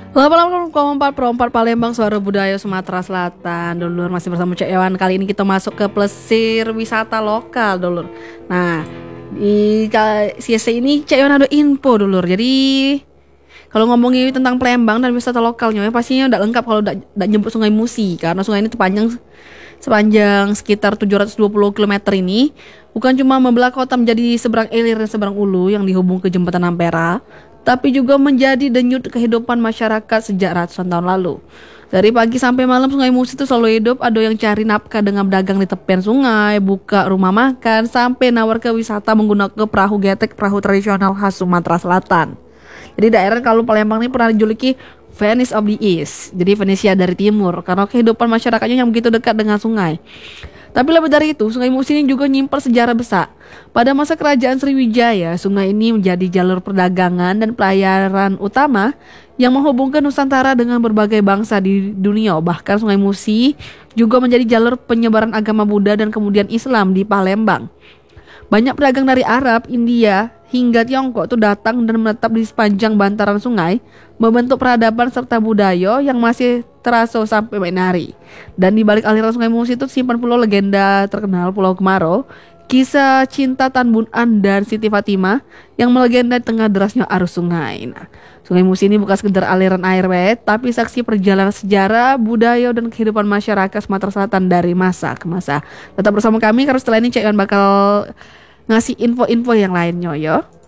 Perompat Palembang, Suara Budaya Sumatera Selatan. Dulur, masih bersama Cek Ewan. Kali ini kita masuk ke plesir wisata lokal, dulur. Nah, di CC ini Cek Ewan ada info, dulur. Jadi kalau ngomongin tentang Palembang dan wisata lokalnya, pastinya udah lengkap kalau udah nyebut Sungai Musi, karena sungai ini sepanjang sekitar 720 km ini bukan cuma membelah kota menjadi seberang ilir dan seberang ulu yang dihubung ke jembatan Ampera, tapi juga menjadi denyut kehidupan masyarakat sejak ratusan tahun lalu. Dari pagi sampai malam Sungai Musi itu selalu hidup, ada yang cari nafkah dengan berdagang di tepian sungai, buka rumah makan, sampai nawar ke wisata menggunakan perahu getek, perahu tradisional khas Sumatera Selatan. Jadi daerah kalau Palembang ini pernah dijuluki Venice of the East, jadi Venesia dari timur, karena kehidupan masyarakatnya yang begitu dekat dengan sungai. Tapi lebih dari itu, Sungai Musi ini juga nyimpan sejarah besar. Pada masa kerajaan Sriwijaya, sungai ini menjadi jalur perdagangan dan pelayaran utama yang menghubungkan Nusantara dengan berbagai bangsa di dunia. Bahkan Sungai Musi juga menjadi jalur penyebaran agama Buddha dan kemudian Islam di Palembang. Banyak pedagang dari Arab, India, hingga Tiongkok itu datang dan menetap di sepanjang bantaran sungai, membentuk peradaban serta budaya yang masih terasa sampai menari. Dan di balik aliran Sungai Musi itu simpan pula legenda terkenal Pulau Kemaro, kisah cinta Tan Bun An dan Siti Fatimah yang melegenda di tengah derasnya arus sungai. Nah, Sungai Musi ini bukan sekedar aliran air, tapi saksi perjalanan sejarah, budaya dan kehidupan masyarakat Sumatera Selatan dari masa ke masa. Tetap bersama kami karena setelah ini Cek Iwan bakal ngasih info-info yang lainnya, yo.